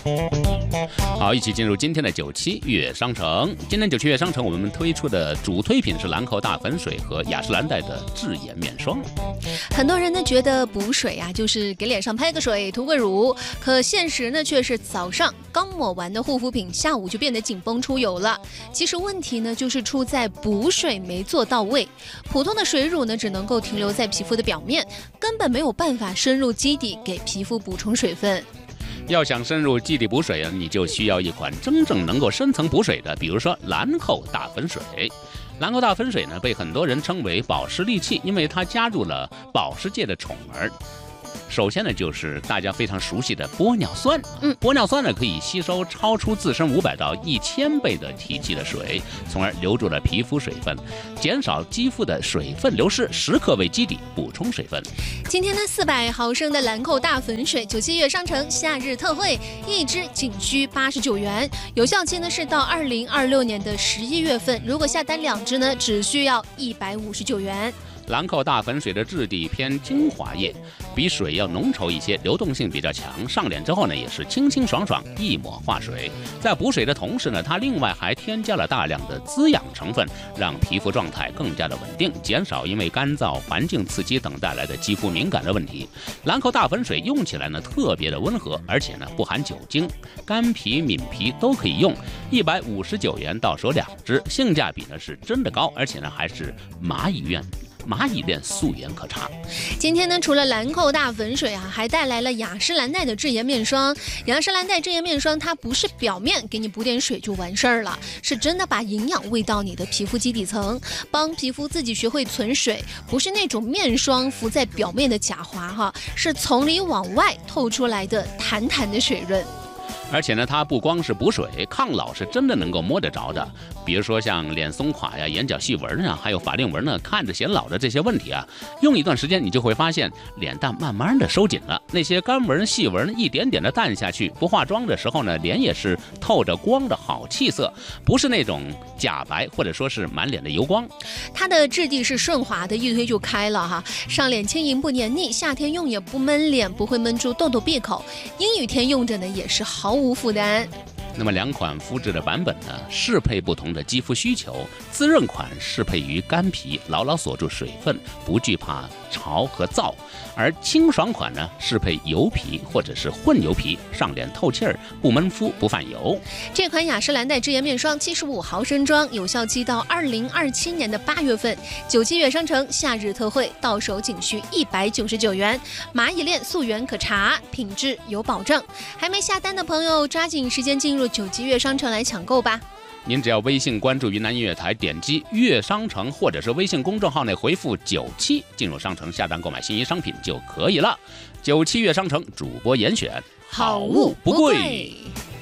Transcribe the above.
好，一起进入今天的97月商城。今天97月商城我们推出的主推品是兰蔻大粉水和雅诗兰黛的智颜面霜。 很多人呢觉得补水啊就是给脸上拍个水涂个乳，可现实呢却是早上刚抹完的护肤品下午就变得紧绷出油了。其实问题呢就是出在补水没做到位，普通的水乳呢只能够停留在皮肤的表面，根本没有办法深入基底给皮肤补充水分。 要想深入基底补水啊，你就需要一款真正能够深层补水的，比如说兰蔻大粉水。兰蔻大粉水呢，被很多人称为保湿利器，因为它加入了保湿界的宠儿。首先呢，就是大家非常熟悉的玻尿酸。玻尿酸呢可以吸收超出自身500到1000倍的体积的水，从而留住了皮肤水分，减少肌肤的水分流失，时刻为基底补充水分。 今天的400毫升的兰蔻大粉水97月商城夏日特惠，一支仅需89元，有效期呢是到2026年的11月份，如果下单2支呢，只需要159元。 兰蔻大粉水的质地偏精华液，比水要浓稠一些，流动性比较强，上脸之后呢也是清清爽爽，一抹化水。在补水的同时呢，它另外还添加了大量的滋养成分，让皮肤状态更加的稳定，减少因为干燥、环境刺激等带来的肌肤敏感的问题。兰蔻大粉水用起来呢特别的温和，而且呢不含酒精，干皮、敏皮都可以用，159元到手2支，性价比呢是真的高，而且呢还是蚂蚁链素颜可查。 今天呢，除了兰蔻大粉水啊，还带来了雅诗兰黛的智颜面霜。雅诗兰黛智颜面霜，它不是表面给你补点水就完事儿了，是真的把营养喂到你的皮肤基底层，帮皮肤自己学会存水，不是那种面霜浮在表面的假滑哈，是从里往外透出来的弹弹的水润。 而且呢，它不光是补水，抗老是真的能够摸得着的。比如说像脸松垮呀、眼角细纹啊，还有法令纹呢，看着显老的这些问题啊，用一段时间你就会发现脸蛋慢慢的收紧了，那些干纹、细纹一点点的淡下去。不化妆的时候呢，脸也是透着光的好气色，不是那种假白或者说是满脸的油光。 它的质地是顺滑的，一推就开了哈，上脸轻盈不黏腻，夏天用也不闷脸，不会闷出痘痘闭口，阴雨天用着呢也是毫无负担。 那么2款肤质的版本呢，适配不同的肌肤需求。滋润款适配于干皮，牢牢锁住水分，不惧怕潮和燥；而清爽款呢，适配油皮或者是混油皮，上脸透气儿，不闷肤不泛油。 这款雅诗兰黛智颜面霜75毫升装，有效期到2027年的8月份，97月商城夏日特惠，到手仅需199元，蚂蚁链素颜可查，品质有保证。还没下单的朋友，抓紧时间进入97月商城来抢购吧。 您只要微信关注云南音乐台，点击乐商城或者是微信公众号内回复97，进入商城下单购买心仪商品就可以了。97月商城主播严选，好物不贵。